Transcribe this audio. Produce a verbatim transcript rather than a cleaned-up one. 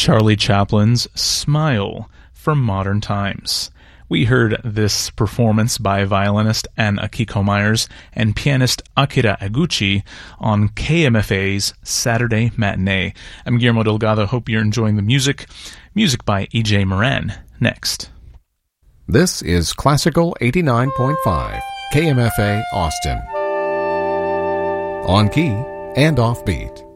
Charlie Chaplin's Smile from Modern Times. We heard this performance by violinist Ann Akiko Myers and pianist Akira Eguchi on K M F A's Saturday Matinee. I'm Guillermo Delgado. Hope you're enjoying the music. Music by E J Moran. Next. This is Classical eighty-nine point five, K M F A Austin. On key and offbeat.